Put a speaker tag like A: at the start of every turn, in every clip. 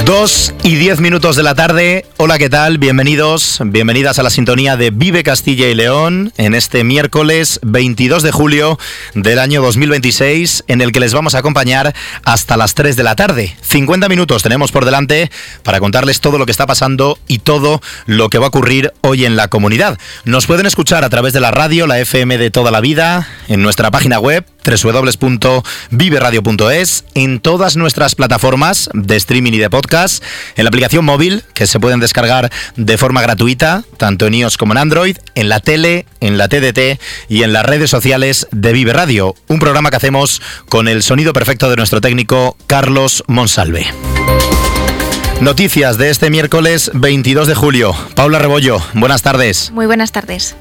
A: 2:10 de la tarde. Hola, ¿qué tal? Bienvenidos, bienvenidas a la sintonía de Vive Castilla y León en este miércoles 22 de julio del año 2026, en el que les vamos a acompañar hasta las 3 de la tarde. 50 minutos tenemos por delante para contarles todo lo que está pasando y todo lo que va a ocurrir hoy en la comunidad. Nos pueden escuchar a través de la radio, la FM de toda la vida, en nuestra página web www.viveradio.es, en todas nuestras plataformas de streaming y de podcast, en la aplicación móvil que se pueden descargar de forma gratuita, tanto en iOS como en Android, en la tele, en la TDT y en las redes sociales de Vive Radio, un programa que hacemos con el sonido perfecto de nuestro técnico Carlos Monsalve. Noticias de este miércoles 22 de julio. Paula Rebollo, buenas tardes.
B: Muy buenas tardes.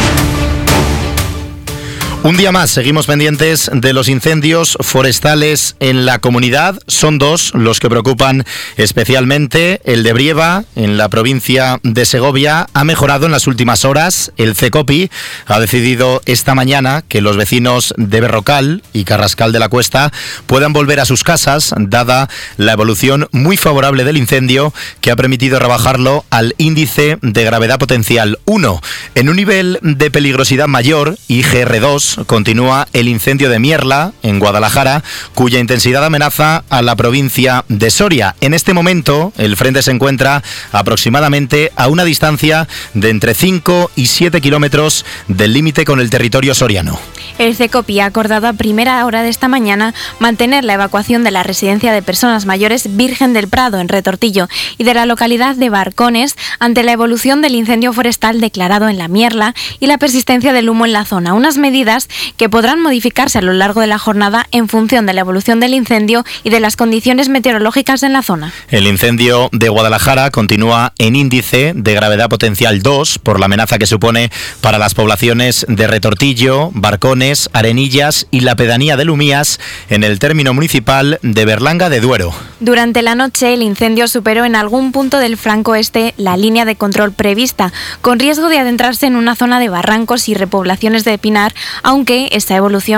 A: Un día más, seguimos pendientes de los incendios forestales en la comunidad. Son dos los que preocupan especialmente. El de Brieva, en la provincia de Segovia, ha mejorado en las últimas horas. El CECOPI ha decidido esta mañana que los vecinos de Berrocal y Carrascal de la Cuesta puedan volver a sus casas, dada la evolución muy favorable del incendio, que ha permitido rebajarlo al índice de gravedad potencial 1. En un nivel de peligrosidad mayor, IGR2, continúa el incendio de Mierla, en Guadalajara, cuya intensidad amenaza a la provincia de Soria. En este momento, el frente se encuentra aproximadamente a una distancia de entre 5 y 7 kilómetros del límite con el territorio soriano.
B: El CECOPI ha acordado a primera hora de esta mañana mantener la evacuación de la residencia de personas mayores Virgen del Prado, en Retortillo, y de la localidad de Barcones ante la evolución del incendio forestal declarado en la Mierla y la persistencia del humo en la zona. Unas medidas que podrán modificarse a lo largo de la jornada en función de la evolución del incendio y de las condiciones meteorológicas en la zona.
A: El incendio de Guadalajara continúa en índice de gravedad potencial 2 por la amenaza que supone para las poblaciones de Retortillo, Barcones, Arenillas y la pedanía de Lumías en el término municipal de Berlanga de Duero.
B: Durante la noche, el incendio superó en algún punto del flanco este la línea de control prevista, con riesgo de adentrarse en una zona de barrancos y repoblaciones de pinar, aunque esta evolución